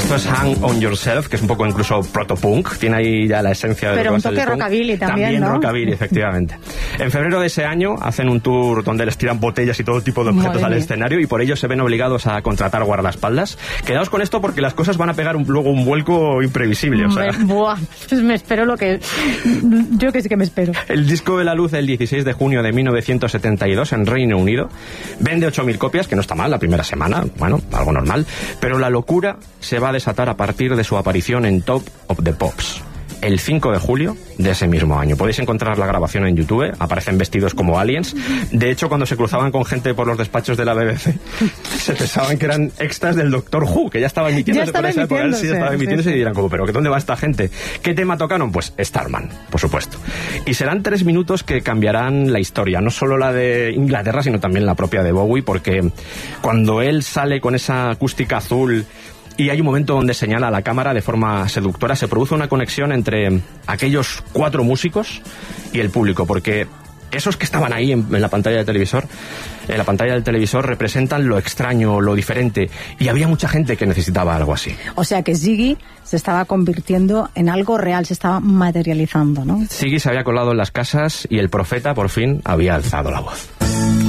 Esto es Hang on Yourself, que es un poco incluso protopunk, tiene ahí ya la esencia de... Pero un toque rockabilly también, ¿no? Rockabilly, efectivamente. En febrero de ese año hacen un tour donde les tiran botellas y todo tipo de objetos al escenario, y por ello se ven obligados a contratar guardaespaldas. Quedaos con esto porque las cosas van a pegar luego un vuelco imprevisible. O sea. Buah, pues me espero lo que... Yo que sí que me espero. El disco ve la luz el 16 de junio de 1972 en Reino Unido. Vende 8.000 copias, que no está mal la primera semana, bueno, algo normal, pero la locura se va a desatar a partir de su aparición en Top of the Pops el 5 de julio de ese mismo año. Podéis encontrar la grabación en YouTube, aparecen vestidos como aliens. De hecho, cuando se cruzaban con gente por los despachos de la BBC, se pensaban que eran extras del Doctor Who, que ya estaba emitiéndose por esa época. Sí, estaba emitiéndose, y dirán como, ¿pero dónde va esta gente? ¿Qué tema tocaron? Pues Starman, por supuesto. Y serán 3 minutos que cambiarán la historia, no solo la de Inglaterra, sino también la propia de Bowie, porque cuando él sale con esa acústica azul y hay un momento donde señala a la cámara de forma seductora, se produce una conexión entre aquellos 4 músicos y el público, porque esos que estaban ahí en la pantalla del televisor, representan lo extraño, lo diferente, y había mucha gente que necesitaba algo así. O sea que Ziggy se estaba convirtiendo en algo real, se estaba materializando, ¿no? Ziggy se había colado en las casas y el profeta por fin había alzado la voz.